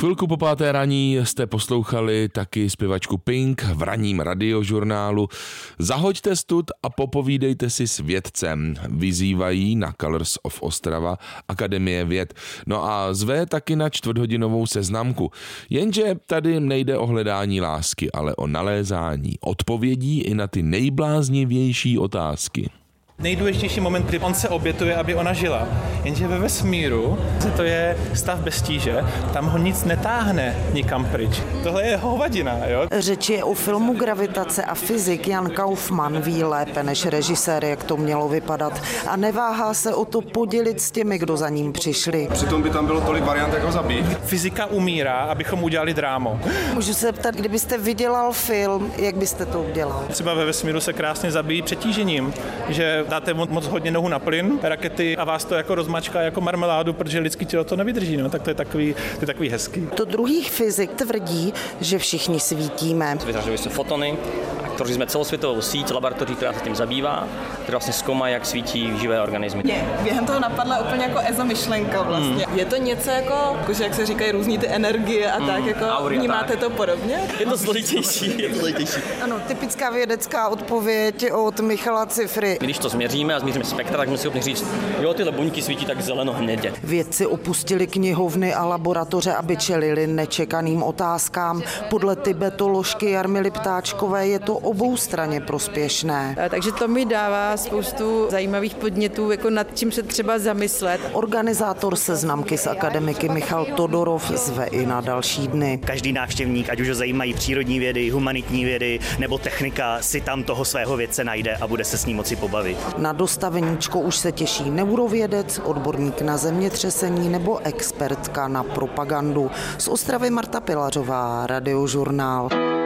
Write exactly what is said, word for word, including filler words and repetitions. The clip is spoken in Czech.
Chvilku po páté raní jste poslouchali taky zpěvačku Pink v ranním radiožurnálu. Zahoďte stud a popovídejte si s vědcem. Vyzývají na Colors of Ostrava Akademie věd. No a zve taky na čtvrthodinovou seznamku. Jenže tady nejde o hledání lásky, ale o nalézání odpovědí i na ty nejbláznivější otázky. Nejdůležitější moment, kdy on se obětuje, aby ona žila. Jenže ve vesmíru, to je stav bez tíže, tam ho nic netáhne nikam pryč. Tohle je hovadina, jo? Řeč je o filmu Gravitace a fyzik Jan Kaufman ví lépe než režisér, jak to mělo vypadat. A neváhá se o to podělit s těmi, kdo za ním přišli. Přitom by tam bylo tolik variant, jak ho zabít. Fyzika umírá, abychom udělali drámo. Můžu se ptat, kdybyste vydělal film, jak byste to udělal? Třeba ve vesmíru se krásně zabíjí přetížením, že dáte moc hodně nohu na plyn, rakety a vás to jako rozmačká jako marmeládu, protože lidský tělo to nevydrží, no, tak to je takový, to je takový hezký. To druhých fyzik tvrdí, že všichni svítíme. Vytvořili jsme fotony, tvořili jsme celosvětovou síť laboratoří, která se tím zabývá, která vlastně zkoumá, jak svítí živé organismy. Mě během toho napadla úplně jako ezo myšlenka vlastně. Hmm. Je to něco jako, jakože jak se říkají různý ty energie a hmm. tak, jako Aury, vnímáte tak. To podobně? Je to složitější, je to složitější. Ano, typická vědecká odpověď od Michala Cifry. Když to změříme a změříme spektra, tak musíme schopni říct, jo, tyhle buňky svítí tak zeleno-hnědě. Vědci opustili knihovny a laboratoře, aby čelili nečekaným otázkám. Podle tibetoložky Jarmily Ptáčkové je to oboustranně prospěšné. Takže to mi dává spoustu zajímavých podnětů, jako nad čím se třeba zamyslet. Organizátor seznamky s akademiky Michal Todorov zve i na další dny. Každý návštěvník, ať už ho zajímají přírodní vědy, humanitní vědy nebo technika, si tam toho svého vědce najde a bude se s ním moci pobavit. Na dostaveníčko už se těší neurovědec, odborník na zemětřesení nebo expertka na propagandu. Z Ostravy Marta Pilařová, Radiožurnál.